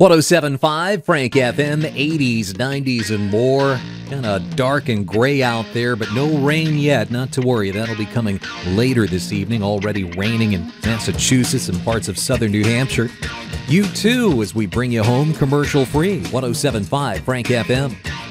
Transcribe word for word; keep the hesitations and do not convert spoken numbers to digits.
one oh seven point five Frank F M, eighties, nineties, and more. Kind of dark and gray out there, but no rain yet. Not to worry. That'll be coming later this evening. Already raining in Massachusetts and parts of southern New Hampshire. You too, as we bring you home commercial free. one oh seven point five Frank F M.